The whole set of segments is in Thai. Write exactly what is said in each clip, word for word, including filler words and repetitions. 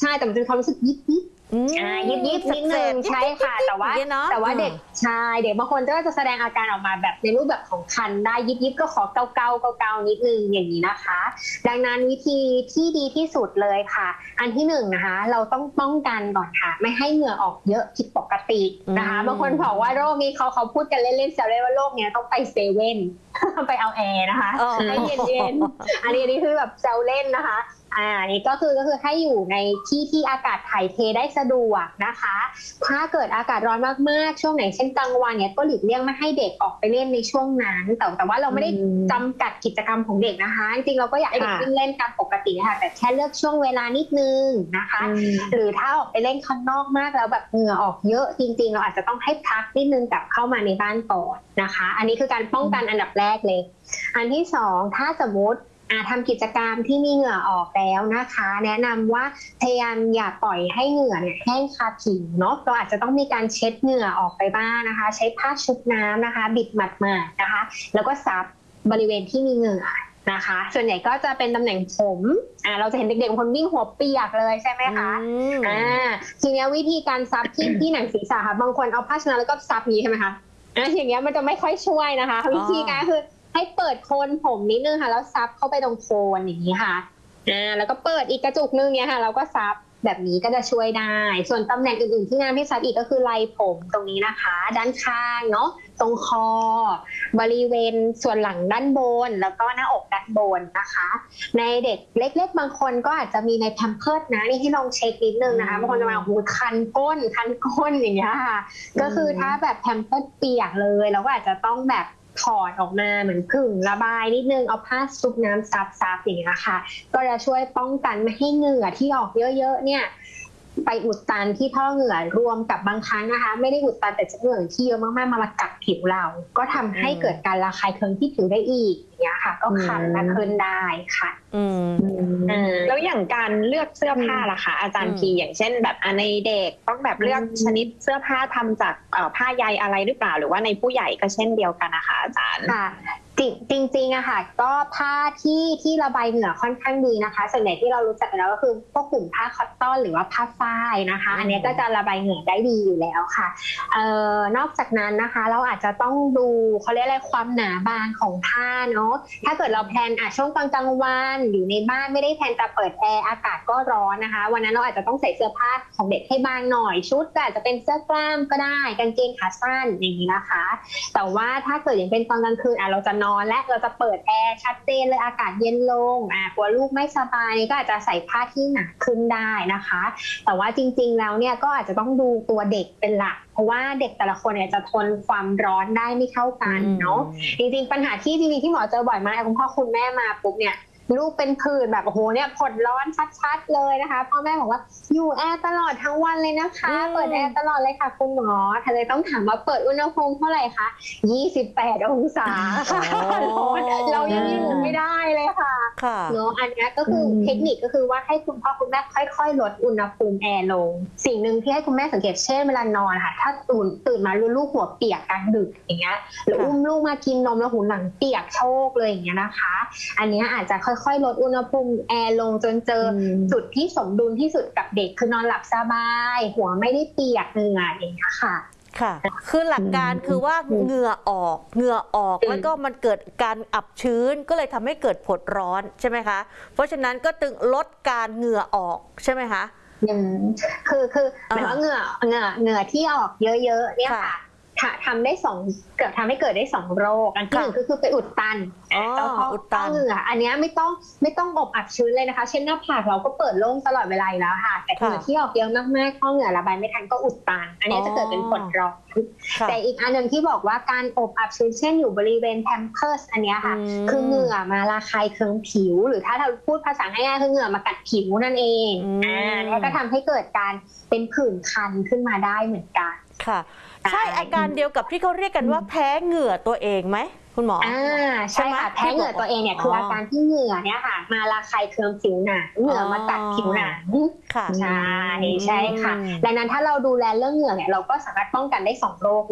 ช่แต่มันจะมีความรู้สึกยิบยิบอ่ายิบยิบนิดนึงใช่ค่ะแต่ว่าแต่ว่าเด็กชายเด็กบางคนก็จะแสดงอาการออกมาแบบในรูปแบบของคันได้ยิบยิบก็ขอเกาเกาเกาเกานิดนึงอย่างนี้นะคะดังนั้นวิธีที่ดีที่สุดเลยค่ะอันที่หนึ่งนะคะเราต้องป้องกันก่อนค่ะไม่ให้เหงื่อออกเยอะผิดปกตินะคะบางคนบอกว่าโรคนี้เขาเขาพูดกันเล่นๆแซวเล่นว่าโรคนี้ต้องไปเซเว่นไปเอาแอร์นะคะให้เย็นๆอันนี้อันนี้คือแบบแซวเล่นนะคะอ่านี่ก็คือก็คือให้อยู่ในที่ที่อากาศถ่ายเทได้สะดวกนะคะถ้าเกิดอากาศร้อนมากๆช่วงไหนเช่นกลางวันเนี่ยก็หลีกเลี่ยงไม่ให้เด็กออกไปเล่นในช่วงนั้นแต่แต่ว่าเราไม่ได้จำกัดกิจกรรมของเด็กนะคะจริงๆเราก็อยากให้เด็กวิ่งเล่นตามปกติค่ะแต่แค่เลือกช่วงเวลานิดนึงนะคะหรือถ้าออกไปเล่นข้างนอกมากแล้วแบบเหงื่อออกเยอะจริงๆเราอาจจะต้องให้พักนิดนึงกลับเข้ามาในบ้านก่อนนะคะอันนี้คือการป้องกันอันดับแรกเลยอันที่สองถ้าสมมติทำกิจกรรมที่มีเหงื่อออกแล้วนะคะแนะนำว่าพยายามอย่าปล่อยให้เหงื่อเนี่ยแห้งคาผิวเนาะเราอาจจะต้องมีการเช็ดเหงื่อออกไปบ้างนะคะใช้ผ้าชุบน้ำนะคะบิดหมาดๆนะคะแล้วก็ซับบริเวณที่มีเหงื่อนะคะส่วนใหญ่ก็จะเป็นตำแหน่งผมอ่าเราจะเห็นเด็กๆบางคนวิ่งหัวเปียกเลยใช่ไหมคะอ่าทีนี้วิธีการซับที่ที่หนังศีรษะค่ะบางคนเอาผ้าชนะแล้วก็ซับนี้ใช่ไหมคะอ่าอย่างเงี้ยมันจะไม่ค่อยช่วยนะคะวิธีการคือให้เปิดโคนผมนิดนึงค่ะแล้วซับเข้าไปตรงโคนอย่างนี้ค่ะอ่าแล้วก็เปิดอีกกระจุกนึงเนี้ยค่ะเราก็ซับแบบนี้ก็จะช่วยได้ส่วนตำแหน่งอื่นๆที่น้ำที่ซับอีกก็คือไหล่ผมตรงนี้นะคะด้านข้างเนาะตรงคอบริเวณส่วนหลังด้านบนแล้วก็หน้าอกด้านบนนะคะในเด็กเล็กๆบางคนก็อาจจะมีในแพมเพิร์สนะนี่ให้ลองเช็คนิดนึงนะคะบางคนจะมาหูคันก้นคันก้นอย่างเงี้ยค่ะก็คือถ้าแบบแพมเพิร์สเปียกเลยเราก็อาจจะต้องแบบถอดออกมาเหมือนผึ่งระบายนิดนึงเอาผ้าซุบน้ำซับๆอย่างเงี้ยค่ะก็จะช่วยป้องกันไม่ให้เหงื่อที่ออกเยอะๆเนี่ยไปอุดตันที่ท่อเหงื่อรวมกับบางครั้งนะคะไม่ได้อุดตันแต่จะเหงื่อที่เยอะมากๆมากัดผิวเราก็ทำให้เกิดการระคายเคืองที่ผิวได้อีกอย่างเงี้ยค่ะก็คันและขึ้นได้ค่ะอืมแล้วอย่างการเลือกเสื้อผ้าล่ะคะอาจารย์พีอย่างเช่นแบบในเด็กต้องแบบเลือกชนิดเสื้อผ้าทำจากผ้าใยอะไรหรือเปล่าหรือว่าในผู้ใหญ่ก็เช่นเดียวกันนะคะอาจารย์ค่ะจริงๆอะค่ะก็ผ้าที่ที่ระบายเหงื่อค่อนข้างดีนะคะส่วนใหญ่ที่เรารู้จักกันแล้วก็คือพวกกลุ่มผ้าคอตตอนหรือว่าผ้าฝ้ายนะคะอันนี้ก็จะระบายเหงื่อได้ดีอยู่แล้วค่ะเอ่อนอกจากนั้นนะคะเราอาจจะต้องดูเขาเรียกอะไรความหนาบางของผ้าเนาะถ้าเกิดเราแพลนอ่ะช่วงกลางกลางวันอยู่ในบ้านไม่ได้แพลนจะเปิดแอร์อากาศก็ร้อนนะคะวันนั้นเราอาจจะต้องใส่เสื้อผ้าของเด็กให้บางหน่อยชุดก็อาจจะเป็นเสื้อกล้ามก็ได้กางเกงขาสั้นอย่างนี้นะคะแต่ว่าถ้าเกิดอย่างเป็นตอนกลางคืนอ่ะเราจะนอนและเราจะเปิดแอร์ชัดเจนเลยอากาศเย็นลงอ่ะกลัวลูกไม่สบายก็อาจจะใส่ผ้าที่หนาขึ้นได้นะคะแต่ว่าจริงๆแล้วเนี่ยก็อาจจะต้องดูตัวเด็กเป็นหลักเพราะว่าเด็กแต่ละคนเนี่ยจะทนความร้อนได้ไม่เท่ากันเนาะจริงๆปัญหาที่จริงๆที่หมอเจอบ่อยมากคุณพ่อคุณแม่มาปุ๊บเนี่ยลูกเป็นผื่นแบบโอ้โหเนี่ยผดร้อนชัดๆเลยนะคะพ่อแม่บอกว่าอยู่แอร์ตลอดทั้งวันเลยนะคะเปิดแอร์ตลอดเลยค่ะคุณหมอทะเลต้องถามว่าเปิดอุณหภูมิเท่าไหร่คะยี่สิบแปดองศาค่ะเรายังอยู่ไม่ได้เลยค่ะเนาะอันนี้ก็คือเทคนิคก็คือว่าให้คุณพ่อคุณแม่ค่อยๆลดอุณหภูมิแอร์ลงสิ่งหนึ่งที่ให้คุณแม่สังเกตเช่นเวลานอนค่ะถ้าตื่นตื่นมาลูกหัวเปียกกลางดึกอย่างเงี้ยหรืออุ้มลูกมากินนมแล้วหูหลังเปียกโชกเลยอย่างเงี้ยนะคะอันนี้อาจจะค่อยๆลดอุณหภูมิแอร์ลงจนเจอจุดที่สมดุลที่สุดกับเด็กคือนอนหลับสบายหัวไม่ได้เปียกเหงื่ออย่างเงี้ยค่ะค่ะคือหลักการคือว่าเหงื่อออกเหงื่อออกแล้วก็มันเกิดการอับชื้นก็เลยทำให้เกิดผดร้อนใช่ไหมคะเพราะฉะนั้นก็ตึงลดการเหงื่อออกใช่ไหมคะคือคือหมายว่าเหงื่อเหงื่อเหงื่อที่ออกเยอะๆเนี่ยค่ะทำได้สองเกิดทำให้เกิดได้สองโรคอันที่หนึ่งก็คือไปอุดตันเต้าท้องเหงื่ออันนี้ไม่ต้องไม่ต้องอบอัดชื้นเลยนะคะเช่นหน้าผากเราก็เปิดโล่งตลอดเวลาอยู่แล้วค่ะแต่เหงื่อที่ออกเยอะมากๆท้องเหงื่อระบายไม่ทันก็อุดตันอันนี้จะเกิดเป็นผดร้อนแต่อีกอันหนึ่งที่บอกว่าการอบอัดชื้นเช่นอยู่บริเวณแพมเพิร์สอันนี้ค่ะคือเหงื่อมาระคายเคืองผิวหรือถ้าเราพูดภาษาง่ายๆคือเหงื่อมากัดผิวนั่นเองอ่าแล้วก็ทำให้เกิดการเป็นผื่นคันขึ้นมาได้เหมือนกันค่ะใช่อาการเดียวกับที่เขาเรียกกันว่าแพ้เหงื่อตัวเองไหมคุณหมออ่าใช่ค่ะแพ้เหงื่อตัวเองเนี่ยคืออาการที่เหงื่อเนี่ยค่ะมาระคายเคืองผิวหนังเหงื่อมากัดผิวหนังใช่ใช่ค่ะดังนั้นถ้าเราดูแลเรื่องเหงื่อเนี่ยเราก็สามารถป้องกันได้สองโรคเลย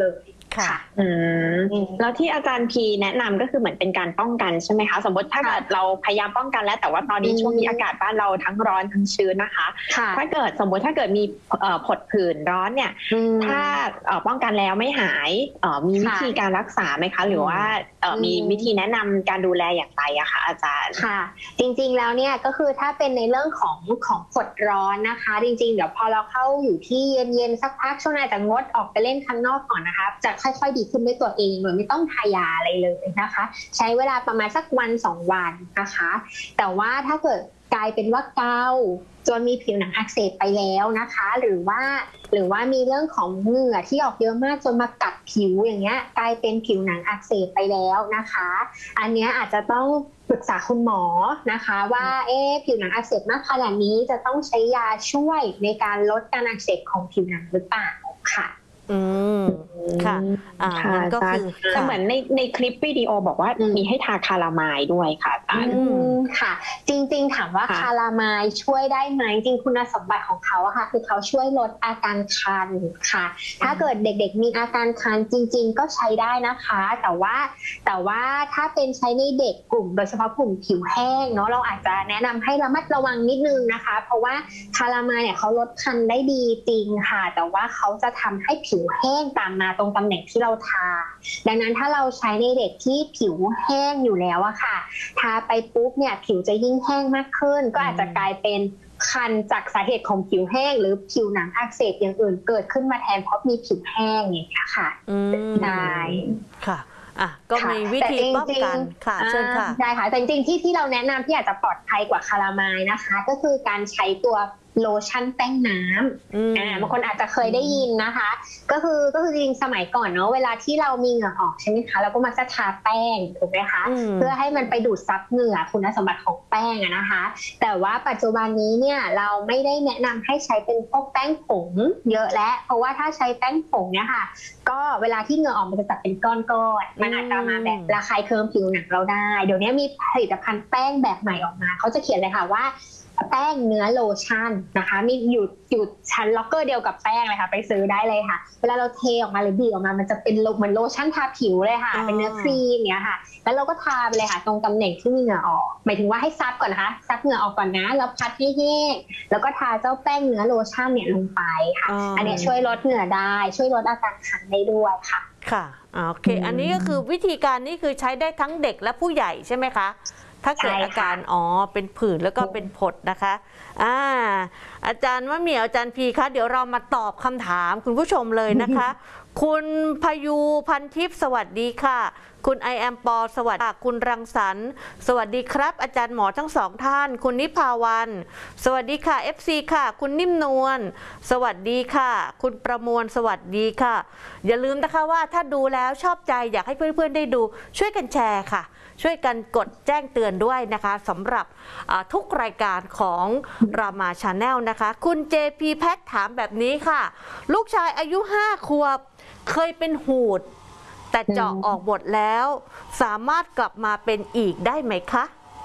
ค่ะอืมแล้วที่อาจารย์พีแนะนำก็คือเหมือนเป็นการป้องกันใช่ไหมคะสมมติถ้าเกิดเราพยายามป้องกันแล้วแต่ว่าตอนนี้ช่วงนี้อากาศบ้านเราทั้งร้อนทั้งชื้นนะคะถ้าเกิดสมมติถ้าเกิดมีผดผื่นร้อนเนี่ยถ้าป้องกันแล้วไม่หายมีวิธีการรักษาไหมคะหรือว่ามีวิธีแนะนำการดูแลอย่างไรอะคะอาจารย์ค่ะจริงๆแล้วเนี่ยก็คือถ้าเป็นในเรื่องของของผดร้อนนะคะจริงๆเดี๋ยวพอเราเข้าอยู่ที่เย็นๆสักพักช่วงนั้นจะงดออกไปเล่นข้างนอกก่อนนะคะจะค่อยๆดีขึ้นด้วยตัวเองโดยไม่ต้องทายาอะไรเลยนะคะใช้เวลาประมาณสักวันสองวันนะคะแต่ว่าถ้าเกิดกลายเป็นว่าเกาจนมีผิวหนังอักเสบไปแล้วนะคะหรือว่าหรือว่ามีเรื่องของเหงื่อที่ออกเยอะมากจนมากัดผิวอย่างเงี้ยกลายเป็นผิวหนังอักเสบไปแล้วนะคะอันนี้อาจจะต้องปรึกษาคุณหมอนะคะว่าเอ๊ะผิวหนังอักเสบมากขนาดนี้จะต้องใช้ยาช่วยในการลดการอักเสบของผิวหนังหรือเปล่าค่ะอืมค่ะอ่านั่นก็คือแต่เหมือนในในคลิปวิดีโอบอกว่ามีให้ทาคาราไมล์ด้วยค่ะอาจารย์ค่ะจริงๆถามว่าคาราไมล์ช่วยได้ไหมจริงคุณสมบัติของเขาอะค่ะคือเขาช่วยลดอาการคันค่ะถ้าเกิดเด็กๆมีอาการคันจริงๆก็ใช้ได้นะคะแต่ว่าแต่ว่าถ้าเป็นใช้ในเด็กกลุ่มโดยเฉพาะกลุ่มผิวแห้งเนาะเราอาจจะแนะนำให้ระมัดระวังนิดนึงนะคะเพราะว่าคาราไมล์เนี่ยเขาลดคันได้ดีจริงค่ะแต่ว่าเขาจะทำให้ผิวแห้งตามมาตรงตำแหน่งที่เราทาดังนั้นถ้าเราใช้ในเด็กที่ผิวแห้งอยู่แล้วอะค่ะทาไปปุ๊บเนี่ยผิวจะยิ่งแห้งมากขึ้นก็อาจจะกลายเป็นคันจากสาเหตุของผิวแห้งหรือผิวหนังอักเสบอย่างอื่นเกิดขึ้นมาแทนเพราะมีผิวแห้งอย่างเงี้ยค่ะได้ค่ะอ่ะก็มีวิธีป้องกันค่ะเชิญค่ะใช่ค่ะแต่จริงๆที่ที่เราแนะนำที่อาจจะปลอดภัยกว่าคาราไมล์นะคะก็คือการใช้ตัวโลชั่นแป้งน้ำอ่าบางคนอาจจะเคยได้ยินนะคะก็คือก็คือจริงสมัยก่อนเนาะเวลาที่เรามีเหงื่อออกใช่ไหมคะเราก็มักจะทาแป้งถูกไหมคะเพื่อให้มันไปดูดซับเหงื่อคุณสมบัติของแป้งอะนะคะแต่ว่าปัจจุบันนี้เนี่ยเราไม่ได้แนะนำให้ใช้เป็นพวกแป้งผงเยอะแล้วเพราะว่าถ้าใช้แป้งผงเนี่ยค่ะก็เวลาที่เหงื่อออกมันจะจับเป็นก้อนๆมันอาจจะมาแบบระคายเคืองผิวหนังเราได้เดี๋ยวนี้มีผลิตภัณฑ์แป้งแบบใหม่ออกมาเขาจะเขียนเลยค่ะว่าแป้งเนื้อโลชั่นนะคะมีอยู่อยู่ชั้นล็อกเกอร์เดียวกับแป้งเลยค่ะไปซื้อได้เลยค่ะเวลาเราเทออกมาหรือบีบออกมามันจะเป็นเหมือนโลชั่นทาผิวเลยค่ะเป็นเนื้อครีมเนี้ยค่ะแล้วเราก็ทาไปเลยค่ะตรงตำแหน่งที่มีเหงื่อออกหมายถึงว่าให้ซับก่อนนะคะซับเหงื่อออกก่อนนะแล้วพัดให้แห้งแล้วก็ทาเจ้าแป้งเนื้อโลชั่นเนี่ยลงไปค่ะอันนี้ช่วยลดเหงื่อได้ช่วยลดอาการคันได้ด้วยค่ะค่ะโอเคอันนี้ก็คือวิธีการนี้คือใช้ได้ทั้งเด็กและผู้ใหญ่ใช่ไหมคะถ้าเกิดอาการอ๋อเป็นผื่นแล้วก็เป็นผดนะคะอ่าอาจารย์มะเหมี่ยวอาจารย์พีคะเดี๋ยวเรามาตอบคำถามคุณผู้ชมเลยนะคะ คุณพยูพันทิพย์สวัสดีค่ะคุณไอแอมปอสวัสดีคุณรังสรรค์สวัสดีครับอาจารย์หมอทั้งสองท่านคุณนิพาวันสวัสดีค่ะ เอฟ ซี ค่ะคุณนิ่มนวลสวัสดีค่ะคุณประมวลสวัสดีค่ะอย่าลืมนะคะว่าถ้าดูแล้วชอบใจอยากให้เพื่อนๆได้ดูช่วยกันแชร์ค่ะช่วยกันกดแจ้งเตือนด้วยนะคะสำหรับทุกรายการของรามาชาแนลนะคะคุณ เจ พี แพ็คถามแบบนี้ค่ะลูกชายอายุห้าขวบเคยเป็นหูดแต่เจาะออกหมดแล้วสามารถกลับมาเป็นอีกได้ไหมคะ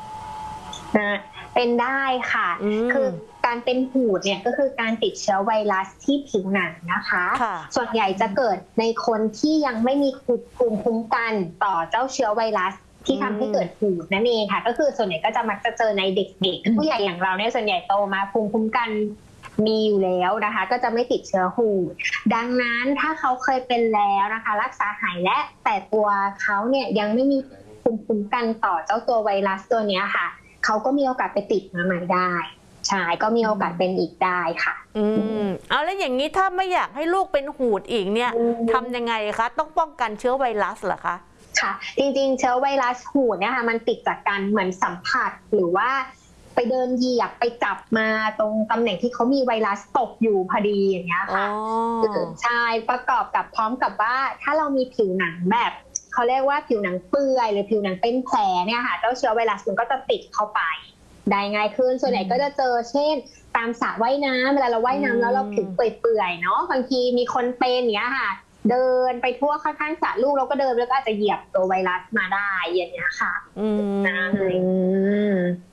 เป็นได้ค่ะคือการเป็นหูดเนี่ยก็คือการติดเชื้อไวรัสที่ผิวหนังนะคะส่วนใหญ่จะเกิดในคนที่ยังไม่มีภูมิคุ้มกันต่อเจ้าเชื้อไวรัสที่ทำให้เกิดหูดนั่นเองค่ะก็คือส่วนใหญ่ก็จะมักจะเจอในเด็กๆผู้ใหญ่อย่างเราเนี่ยส่วนใหญ่โตมาภูมิคุ้มกันมีอยู่แล้วนะคะก็จะไม่ติดเชื้อหูดดังนั้นถ้าเขาเคยเป็นแล้วนะคะรักษาหายและแต่ตัวเขาเนี่ยยังไม่มีภูมิคุ้มกันต่อเจ้าตัวไวรัสตัวนี้ค่ะเขาก็มีโอกาสไปติดมาใหม่ได้ใช่ก็มีโอกาสเป็นอีกได้ค่ะอืมเอาแล้วอย่างนี้ถ้าไม่อยากให้ลูกเป็นหูดอีกเนี่ยทำยังไงคะต้องป้องกันเชื้อไวรัสเหรอคะค่ะจริงๆเชื้อไวรัสหูดเนี่ยค่ะมันติดจากการเหมือนสัมผัสหรือว่าไปเดินเหยียบไปจับมาตรงตำแหน่งที่เขามีไวรัสตกอยู่พอดีอย่างเงี้ยค่ะใช่ประกอบกับพร้อมกับว่าถ้าเรามีผิวหนังแบบเขาเรียกว่าผิวหนังเปื่อยหรือผิวหนังเป็นแผลเนี่ยค่ะเจ้าเชื้อไวรัสมันก็จะติดเข้าไปได้ง่ายขึ้นส่วนใหญ่ก็จะเจอเช่นตามสระว่ายน้ำเวลาเราว่ายน้ำแล้วเราผิวเปื่อยๆเนาะบางทีมีคนเป็นอย่างเงี้ยค่ะเดินไปทั่วข้างๆสระลูกเราก็เดินแล้วก็อาจจะเหยียบตัวไวรัสมาได้อย่างเงี้ยค่ะอืม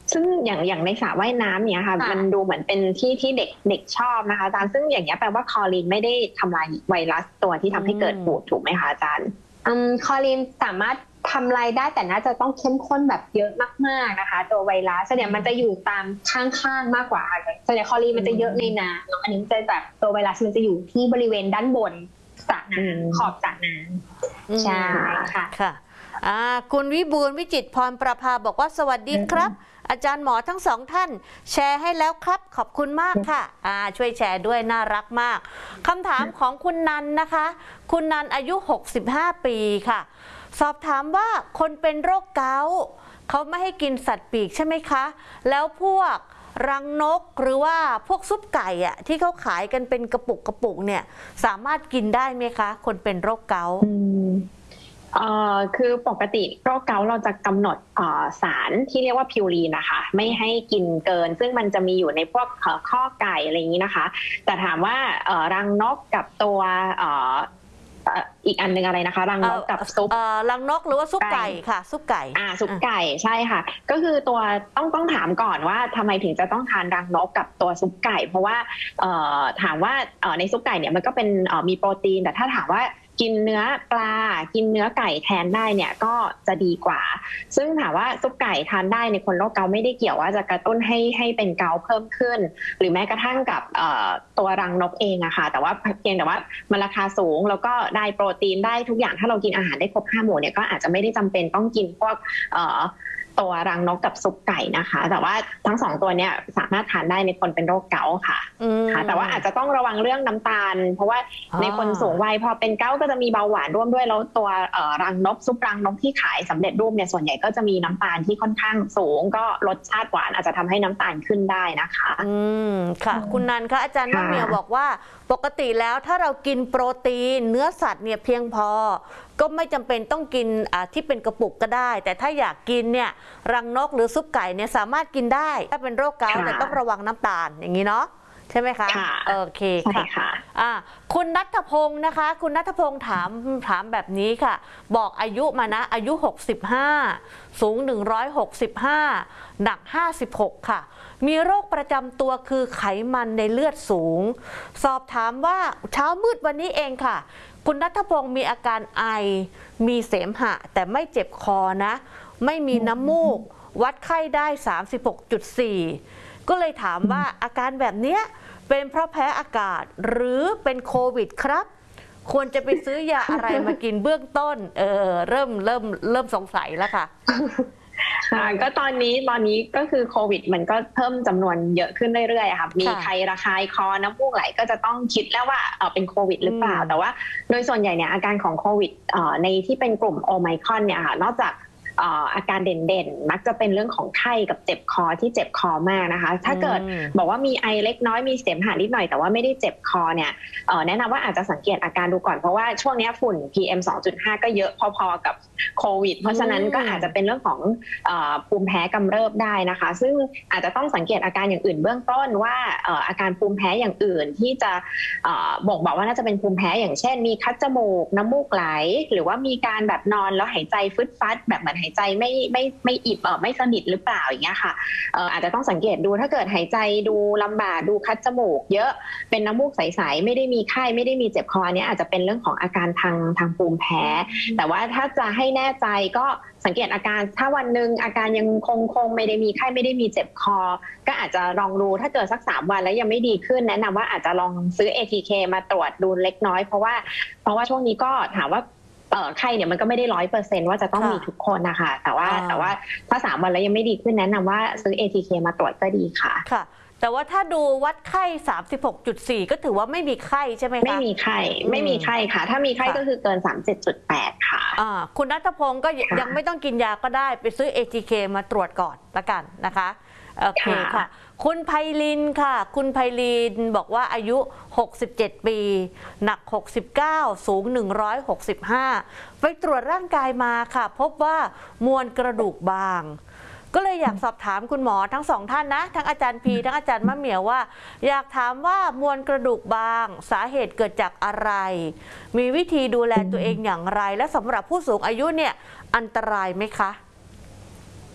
ซึ่งอย่างอย่างในสระว่ายน้ำเนี่ยค่ะค่ะมันดูเหมือนเป็นที่ที่เด็กเด็กชอบนะคะอาจารย์ซึ่งอย่างเงี้ยแปลว่าคลอรีนไม่ได้ทำลายไวรัสตัวที่ทำให้เกิดปูดถูกไหมคะอาจารย์อืมคลอรีนสามารถทำลายได้แต่น่าจะต้องเข้มข้นแบบเยอะมากๆนะคะ ตัวไวรัสเนี่ยมันจะอยู่ตามข้างๆมากกว่าค่ะส่วนใหญ่คลอรีนมันจะเยอะในน้ำเนาะอันนี้มันจะแบบตัวไวรัสมันจะอยู่ที่บริเวณด้านบนสระน้ำขอบสระน้ำใช่ค่ะค่ะอ่าคุณวิบูลย์วิจิตรพรประภาบอกว่าสวัสดีครับ อาจารย์หมอทั้งสองท่านแชร์ให้แล้วครับขอบคุณมากค่ะอ่าช่วยแชร์ด้วยน่ารักมากคำถามของคุณนันนะคะ คุณนันอายุหกสิบห้าปีค่ะ สอบถามว่าคนเป็นโรคเกาต์เขาไม่ให้กินสัตว์ปีกใช่ไหมคะ แล้วพวกรังนกหรือว่าพวกซุปไก่อะที่เขาขายกันเป็นกระปุกกระปุกเนี่ยสามารถกินได้ไหมคะ คนเป็นโรคเกาต์เอ่อคือปกติโรคเกาต์เราจะกำหนดเอ่อสารที่เรียกว่าพิวรีนนะคะไม่ให้กินเกิน ซึ่งมันจะมีอยู่ในพวกเอ่อข้อไก่อะไรอย่างนี้นะคะ แต่ถามว่าเอ่อรังนกกับตัวเอ่อเอ่ออีกอันหนึงอะไรนะคะรังนกกับซุปเอ่อรังนกหรือว่าซุปไก่ค่ะ ซุปไก่อ่าซุปไก่ใช่ค่ะ ก็คือตัวต้องต้องถามก่อนว่าทำไมถึงจะต้องทานรังนกกับตัวซุปไก่ เพราะว่าเอ่อถามว่าเอ่อในซุปไก่เนี่ยมันก็เป็นเอ่อมีโปรตีนแต่ถ้าถามว่ากินเนื้อปลากินเนื้อไก่แทนได้เนี่ยก็จะดีกว่า ซึ่งถามว่าซุปไก่ทานได้ในคนโรคเกาต์ไม่ได้เกี่ยวว่าจะกระตุ้นให้ให้เป็นเกาต์เพิ่มขึ้น หรือแม้กระทั่งกับเอ่อตัวรังนกเองอะค่ะแต่ว่าเพียงแต่ว่ามันราคาสูงแล้วก็ได้โปรตีนได้ทุกอย่างถ้าเรากินอาหารได้ครบห้าหมู่เนี่ยก็อาจจะไม่ได้จำเป็นต้องกินพวกเอ่อตัวรังนกกับซุปไก่นะคะ แต่ว่าทั้งสองตัวเนี่ยสามารถทานได้ในคนเป็นโรคเกาต์ค่ะค่ะแต่ว่าอาจจะต้องระวังเรื่องน้ำตาล เพราะว่าในคนสูงวัยพอเป็นเกาต์ก็จะมีเบาหวานร่วมด้วยแล้วตัวเอ่อรังนกซุปรังนกที่ขายสำเร็จรูปเนี่ยส่วนใหญ่ก็จะมีน้ำตาลที่ค่อนข้างสูงก็รสชาติหวานอาจจะทำให้น้ำตาลขึ้นได้นะคะอืมค่ะ คุณนันคะอาจารย์มะเหมียวบอกว่าปกติแล้วถ้าเรากินโปรตีนเนื้อสัตว์เนี่ยเพียงพอก็ไม่จำเป็นต้องกินอ่าที่เป็นกระปุกก็ได้ แต่ถ้าอยากกินเนี่ยรังนกหรือซุปไก่เนี่ยสามารถกินได้ถ้าเป็นโรคเกาต์แต่ต้องระวังน้ำตาลอย่างนี้เนาะใช่ไหมคะโอเคค่ะอ่าคุณณัฐพงศ์นะคะคุณณัฐพงศ์ถามถามแบบนี้ค่ะบอกอายุมานะอายุหกสิบห้าสูงหนึ่งร้อยหกสิบห้าหนักห้าสิบหกค่ะมีโรคประจำตัวคือไขมันในเลือดสูงสอบถามว่าเช้ามืดวันนี้เองค่ะคุณณัฐพงศ์มีอาการไอมีเสมหะแต่ไม่เจ็บคอนะไม่มีน้ำมูกวัดไข้ได้ สามสิบหกจุดสี่ ก็เลยถามว่าอาการแบบนี้เป็นเพราะแพ้อากาศหรือเป็นโควิดครับควรจะไปซื้อยาอะไรมากินเบื้องต้นเออเริ่มเริ่มเริ่มสงสัยแล้วค่ะก็ตอนนี้ตอนนี้ก็คือโควิดมันก็เพิ่มจำนวนเยอะขึ้นเรื่อยๆค่ะมีใครระคายคอน้ำมูกไหลก็จะต้องคิดแล้วว่าเออเป็นโควิดหรือเปล่าแต่ว่าโดยส่วนใหญ่เนี่ยอาการของโควิดในที่เป็นกลุ่มโอไมครอนเนี่ยค่ะนอกจากอาการเด่นๆมักจะเป็นเรื่องของไข้กับเจ็บคอที่เจ็บคอมากนะคะถ้าเกิดบอกว่ามีไอเล็กน้อยมีเสมหะนิดหน่อยแต่ว่าไม่ได้เจ็บคอเนี่ยแนะนำว่าอาจจะสังเกตอาการดูก่อนเพราะว่าช่วงนี้ฝุ่น พี เอ็ม สองจุดห้า ก็เยอะพอๆกับโควิดเพราะฉะนั้นก็อาจจะเป็นเรื่องของภูมิแพ้กำเริบได้นะคะซึ่งอาจจะต้องสังเกตอาการอย่างอื่นเบื้องต้นว่าอาการภูมิแพ้อย่างอื่นที่จะบ่งบอกว่าน่าจะเป็นภูมิแพ้อย่างเช่นมีคัดจมูกน้ำมูกไหลหรือว่ามีการแบบนอนแล้วหายใจฟึดฟัดแบบเหมือนหายใจไม่ไม่ไม่อิ่มเออไม่สนิทหรือเปล่าอย่างเงี้ยค่ะเอ่ออาจจะต้องสังเกตดูถ้าเกิดหายใจดูลำบากดูคัดจมูกเยอะเป็นน้ำมูกใสๆไม่ได้มีไข้ไม่ได้มีเจ็บคอเนี้ยอาจจะเป็นเรื่องของอาการทางทางภูมิแพ้แต่ว่าถ้าจะให้แน่ใจก็สังเกตอาการถ้าวันหนึ่งอาการยังคงคงไม่ได้มีไข้ไม่ได้มีเจ็บคอก็อาจจะลองดูถ้าเกิดสักสามวันแล้วยังไม่ดีขึ้นแนะนำว่าอาจจะลองซื้อ เอ ที เค มาตรวจดูเล็กน้อยเพราะว่าเพราะว่าช่วงนี้ก็ถามว่าเอ่อไข้เนี่ยมันก็ไม่ได้ร้อยเปอร์เซ็นต์ว่าจะต้องมีทุกคนนะคะแต่ว่าแต่ว่าถ้าสามวันแล้วยังไม่ดีขึ้นแนะนำว่าซื้อ เอ ที เค มาตรวจก็ดีค่ะค่ะแต่ว่าถ้าดูวัดไข้ สามสิบหกจุดสี่ ก็ถือว่าไม่มีไข้ใช่ไหมคะไม่มีไข้ไม่มีไข้ค่ะถ้ามีไข้ก็คือเกิน สามสิบเจ็ดจุดแปด ค่ะอ่าคุณณัฐพงศ์ก็ยังไม่ต้องกินยาก็ได้ไปซื้อ เอ ที เค มาตรวจก่อนละกันนะคะโอเคค่ะคุณไพลินค่ะคุณไพลินบอกว่าอายุหกสิบเจ็ดปีหนักหกสิบเก้าสูงหนึ่งร้อยหกสิบห้าไปตรวจร่างกายมาค่ะพบว่ามวลกระดูกบางก็เลยอยากสอบถามคุณหมอทั้งสองท่านนะทั้งอาจารย์พีทั้งอาจารย์มะเหมียวว่าอยากถามว่ามวลกระดูกบางสาเหตุเกิดจากอะไรมีวิธีดูแลตัวเองอย่างไรและสำหรับผู้สูงอายุเนี่ยอันตรายไหมคะ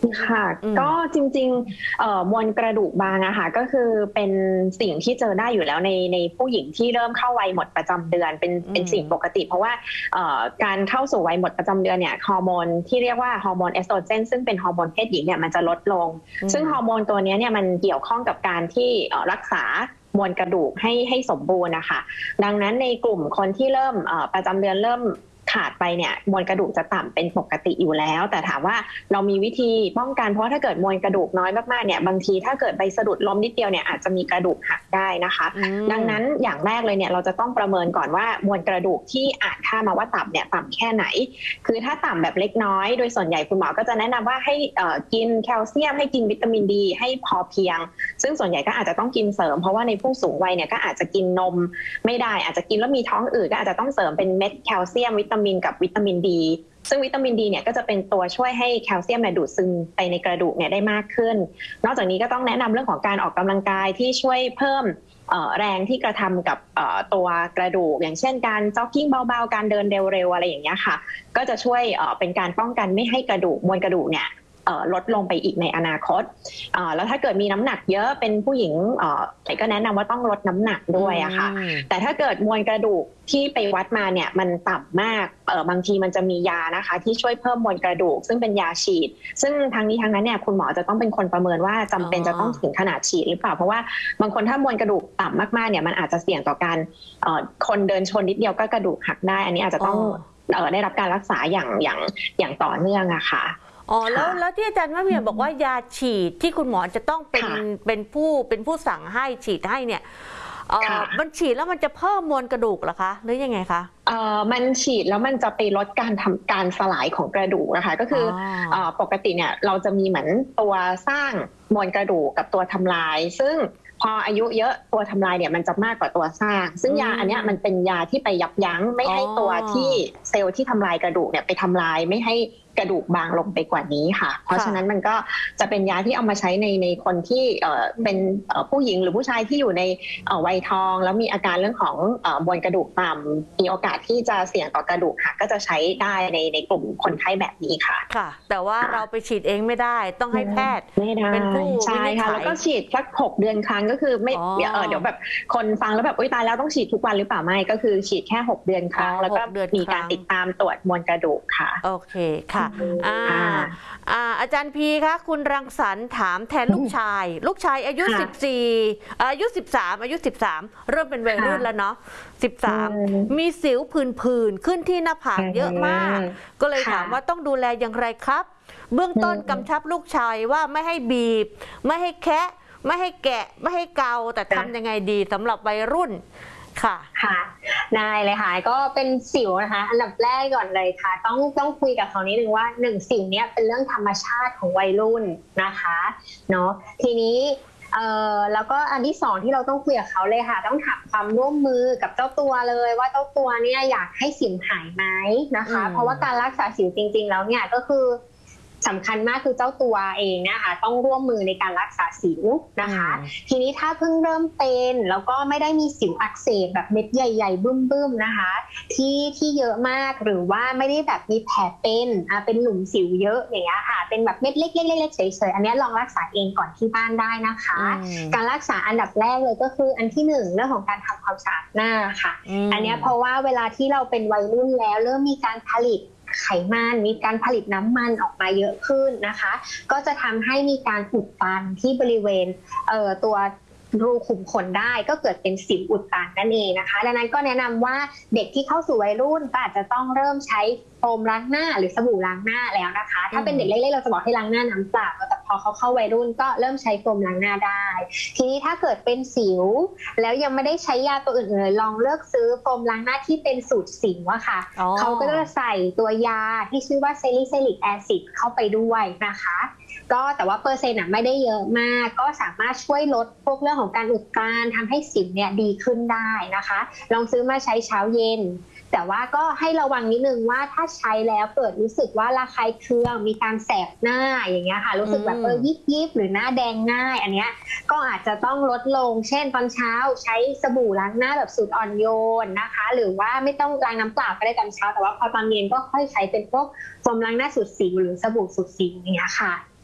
ค่ะก็จริงๆเอ่อมวลกระดูกบางอะค่ะก็คือเป็นสิ่งที่เจอได้อยู่แล้วในในผู้หญิงที่เริ่มเข้าวัยหมดประจำเดือนเป็นเป็นสิ่งปกติเพราะว่าเอ่อการเข้าสู่วัยหมดประจำเดือนเนี่ยฮอร์โมนที่เรียกว่าฮอร์โมนเอสโตรเจนซึ่งเป็นฮอร์โมนเพศหญิงเนี่ยมันจะลดลงซึ่งฮอร์โมนตัวนี้เนี่ยมันเกี่ยวข้องกับการที่รักษามวลกระดูกให้ให้สมบูรณ์นะคะดังนั้นในกลุ่มคนที่เริ่มประจำเดือนเริ่มขาดไปเนี่ยมวลกระดูกจะต่ำเป็นปกติอยู่แล้วแต่ถามว่าเรามีวิธีป้องกันเพราะถ้าเกิดมวลกระดูกน้อยมากๆเนี่ยบางทีถ้าเกิดไปสะดุดล้มนิดเดียวเนี่ยอาจจะมีกระดูกหักได้นะคะดังนั้นอย่างแรกเลยเนี่ยเราจะต้องประเมินก่อนว่ามวลกระดูกที่อ่านค่ามาว่าต่ำเนี่ยต่ำแค่ไหนคือถ้าต่ำแบบเล็กน้อยโดยส่วนใหญ่คุณหมอก็จะแนะนำว่าให้กินแคลเซียมให้กินวิตามินดีให้พอเพียงซึ่งส่วนใหญ่ก็อาจจะต้องกินเสริมเพราะว่าในผู้สูงวัยเนี่ยก็อาจจะกินนมไม่ได้อาจจะกินแล้วมีท้องอืดก็อาจจะต้องเสริมเป็นเม็ดแคลเซียมวิตามินกับวิตามินดีซึ่งวิตามินดีเนี่ยก็จะเป็นตัวช่วยให้แคลเซียมเนี่ยดูดซึมไปในกระดูกเนี่ยได้มากขึ้นนอกจากนี้ก็ต้องแนะนำเรื่องของการออกกำลังกายที่ช่วยเพิ่มแรงที่กระทำกับตัวกระดูกอย่างเช่นการจ็อกกิ้งเบาๆการเดินเร็วๆอะไรอย่างเงี้ยค่ะก็จะช่วยเป็นการป้องกันไม่ให้กระดูกมวลกระดูกเนี่ยลดลงไปอีกในอนาคตแล้วถ้าเกิดมีน้ำหนักเยอะเป็นผู้หญิงก็แนะนำว่าต้องลดน้ำหนักด้วยอะค่ะแต่ถ้าเกิดมวลกระดูกที่ไปวัดมาเนี่ยมันต่ำมากบางทีมันจะมียานะคะที่ช่วยเพิ่มมวลกระดูกซึ่งเป็นยาฉีดซึ่งทางนี้ทางนั้นเนี่ยคุณหมอจะต้องเป็นคนประเมินว่าจำเป็นจะต้องถึงขนาดฉีดหรือเปล่าเพราะว่าบางคนถ้ามวลกระดูกต่ำมากๆเนี่ยมันอาจจะเสี่ยงต่อการคนเดินชนนิดเดียวก็กระดูกหักได้อันนี้อาจจะต้องได้รับการรักษาอย่างอย่างอย่างต่อเนื่องอะค่ะอ๋อแล้วแล้วที่อาจารย์มะเหมี่ยวบอกว่ายาฉีดที่คุณหมอจะต้องเป็นเป็นผู้เป็นผู้สั่งให้ฉีดให้เนี่ยเออมันฉีดแล้วมันจะเพิ่มมวลกระดูกเหรอคะหรือยังไงคะเอ่อมันฉีดแล้วมันจะไปลดการทำการสลายของกระดูกนะคะก็คืออ่าปกติเนี่ยเราจะมีเหมือนตัวสร้างมวลกระดูกกับตัวทำลายซึ่งพออายุเยอะตัวทำลายเนี่ยมันจะมากกว่าตัวสร้างซึ่งยาอันนี้มันเป็นยาที่ไปยับยั้งไม่ให้ตัวที่เซลล์ที่ทำลายกระดูกเนี่ยไปทำลายไม่ให้กระดูกบางลงไปกว่านี้ค่ะเพราะฉะนั้นมันก็จะเป็นยาที่เอามาใช้ในในคนที่เอ่อเป็นผู้หญิงหรือผู้ชายที่อยู่ในวัยทองแล้วมีอาการเรื่องของมวลกระดูกต่ำมีโอกาสที่จะเสี่ยงต่อกระดูกหักก็จะใช้ได้ในในกลุ่มคนไข้แบบนี้ค่ะค่ะแต่ว่าเราไปฉีดเองไม่ได้ต้องให้แพทย์เป็นผู้ใช่ค่ะแล้วก็ฉีดสักหกเดือนครั้งก็คือไม่เดี๋ยวเดี๋ยวแบบคนฟังแล้วแบบอุ้ยตายแล้วต้องฉีดทุกวันหรือเปล่าไม่ก็คือฉีดแค่หกเดือนครั้งแล้วก็มีการติดตามตรวจมวลกระดูกค่ะโอเคค่ะอ่าอ่าอาจารย์พีคะคุณรังสรรค์ถามแทนลูกชายลูกชายอายุสิบสี่อายุสิบสามอายุสิบสามเริ่มเป็นวัยรุ่นแล้วเนาะสิบสามมีสิวผื่นๆขึ้นที่หน้าผากเยอะมากก็เลยถามว่าต้องดูแลอย่างไรครับเบื้องต้นกำชับลูกชายว่าไม่ให้บีบไม่ให้แคะไม่ให้แกะไม่ให้เกาแต่ทำยังไงดีสำหรับวัยรุ่นค่ะค่ะได้เลยค่ะก็เป็นสิวนะคะอันดับแรกก่อนเลยค่ะต้องต้องคุยกับเขานิดนึงว่าหนึ่งสิวเนี้ยเป็นเรื่องธรรมชาติของวัยรุ่นนะคะเนาะทีนี้เอ่อแล้วก็อันที่สองที่เราต้องคุยกับเขาเลยค่ะต้องถามความร่วมมือกับเจ้าตัวเลยว่าเจ้าตัวเนี่ยอยากให้สิวหายไหมนะคะเพราะว่าการรักษาสิวจริงๆแล้วเนี่ยก็คือสำคัญมากคือเจ้าตัวเองนะคะต้องร่วมมือในการรักษาสิวนะคะทีนี้ถ้าเพิ่งเริ่มเป็นแล้วก็ไม่ได้มีสิวอักเสบแบบเม็ดใหญ่ๆบึ้มๆนะคะที่ที่เยอะมากหรือว่าไม่ได้แบบมีแผลเป็นอ่ะเป็นหลุมสิวเยอะอย่างเงี้ยค่ะเป็นแบบเม็ดเล็กๆๆเฉยๆอันนี้ลองรักษาเองก่อนที่บ้านได้นะคะการรักษาอันดับแรกเลยก็คืออันที่หนึ่งเรื่องของการทำความสะอาดหน้าค่ะอันนี้เพราะว่าเวลาที่เราเป็นวัยรุ่นแล้วเริ่มมีการผลิตไขมันมีการผลิตน้ำมันออกมาเยอะขึ้นนะคะก็จะทำให้มีการอุดตันที่บริเวณเอ่อตัวรูขุมขนได้ก็เกิดเป็นสิวอุดตันนั่นเองนะคะดังนั้นก็แนะนำว่าเด็กที่เข้าสู่วัยรุ่นก็อาจจะต้องเริ่มใช้โฟมล้างหน้าหรือสบู่ล้างหน้าแล้วนะคะถ้าเป็นเด็กเล็กๆเราจะบอกให้ล้างหน้าน้ำเปล่าแต่พอเขาเข้าวัยรุ่นก็เริ่มใช้โฟมล้างหน้าได้ทีนี้ถ้าเกิดเป็นสิวแล้วยังไม่ได้ใช้ยาตัวอื่นเลยลองเลือกซื้อโฟมล้างหน้าที่เป็นสูตรสิวอะค่ะเขาก็จะใส่ตัวยาที่ชื่อว่าเซลิซิลิกแอซิดเข้าไปด้วยนะคะก็แต่ว่าเปอร์เซ็นต์ไม่ได้เยอะมากก็สามารถช่วยลดพวกเรื่องของการอุดตันทำให้สิวเนี่ยดีขึ้นได้นะคะลองซื้อมาใช้เช้าเย็นแต่ว่าก็ให้ระวังนิดนึงว่าถ้าใช้แล้วเกิดรู้สึกว่าระคายเคืองมีการแสบหน้าอย่างเงี้ยค่ะรู้สึกแบบเออยิบยิบหรือหน้าแดงง่ายอันเนี้ยก็อาจจะต้องลดลงเช่นตอนเช้าใช้สบู่ล้างหน้าแบบสูตรอ่อนโยนนะคะหรือว่าไม่ต้องล้างน้ำเปล่าก็ได้ตอนเช้าแต่ว่าพอตอนเย็นก็ค่อยใช้เป็นพวกโฟมล้างหน้าสูตรสิวหรือสบู่สูตรสิวอย่างเงี้ยค่ะ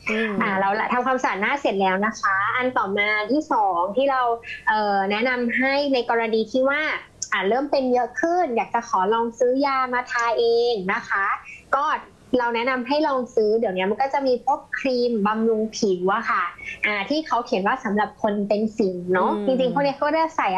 อ่าเราทำความสะอาดหน้าเสร็จแล้วนะคะ อันต่อมาที่สองที่เราเอ่อแนะนำให้ในกรณีที่ว่าอ่าเริ่มเป็นเยอะขึ้นอยากจะขอลองซื้อยามาทาเองนะคะก็เราแนะนำให้ลองซื้อเดี๋ยวนี้มันก็จะมีพวกครีมบำรุงผิวอะค่ะอ่าที่เขาเขียนว่าสำหรับคนเป็นสิวเนาะจริงๆพวกนี้เขาได้ใส่